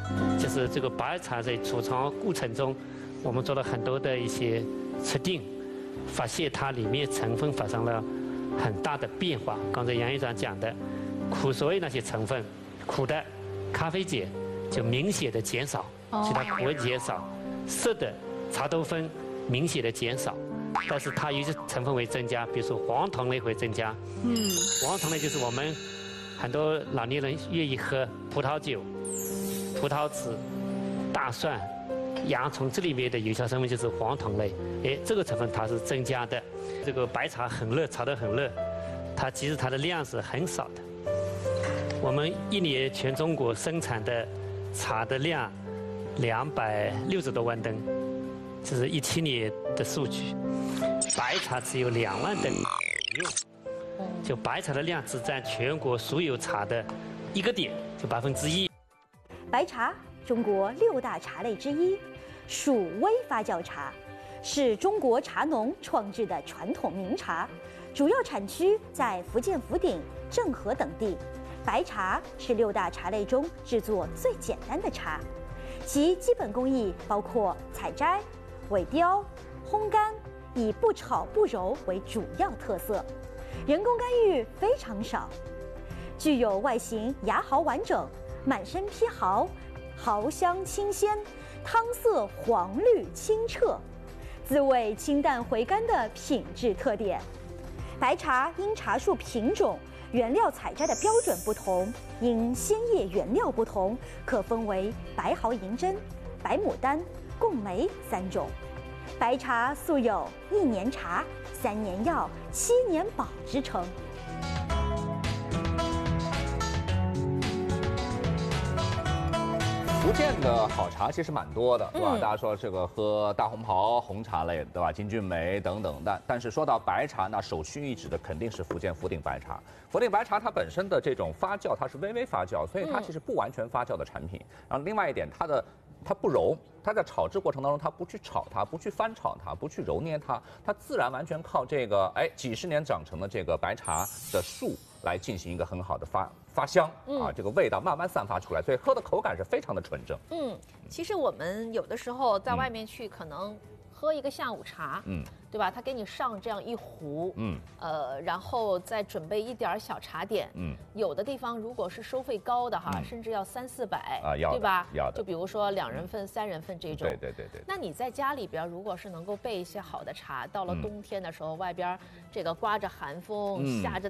就是这个白茶在储藏过程中，我们做了很多的一些测定，发现它里面成分发生了很大的变化。刚才杨院长讲的，苦涩味那些成分，苦的咖啡碱就明显的减少，其他苦味减少；涩的茶多酚明显的减少。但是它有些成分会增加，比如说黄酮类会增加。黄酮类就是我们很多老年人愿意喝葡萄酒、葡萄籽、大蒜、洋葱，这里面的有效成分就是黄酮类。这个成分它是增加的。这个白茶很热，炒得很热，它其实它的量是很少的。我们一年全中国生产的茶的量260多万吨，这是17年的数据。白茶只有2万吨左右，就白茶的量只占全国所有茶的1个点，就1%。 白茶，中国6大茶类之一，属微发酵茶，是中国茶农创制的传统名茶，主要产区在福建福鼎、政和等地。白茶是6大茶类中制作最简单的茶，其基本工艺包括采摘、萎雕、烘干，以不炒不揉为主要特色，人工干预非常少，具有外形芽毫完整、满身披毫、毫香清鲜、汤色黄绿清澈、滋味清淡回甘的品质特点。白茶因茶树品种、原料采摘的标准不同，因鲜叶原料不同，可分为白毫银针、白牡丹、贡眉3种。白茶素有1年茶、3年药、7年宝之称。 福建的好茶其实蛮多的，对吧？大家说这个喝大红袍、红茶类，对吧？金骏眉等等。但是说到白茶，那首屈一指的肯定是福建福鼎白茶。福鼎白茶它本身的这种发酵，它是微微发酵，所以它其实不完全发酵的产品。然后另外一点，它不揉，它在炒制过程当中，它不去炒它，不去翻炒它，不去揉捏它，它自然完全靠这个几十年长成的这个白茶的树来进行一个很好的发香啊，这个味道慢慢散发出来，所以喝的口感是非常的纯正。 其实我们有的时候在外面去可能喝一个下午茶，对吧？他给你上这样一壶，然后再准备一点小茶点，有的地方如果是收费高的哈，甚至要300-400啊，对吧？ 要的。 就比如说2人份、3人份这种。 对。 那你在家里边，如果是能够备一些好的茶，到了冬天的时候，外边这个刮着寒风，下着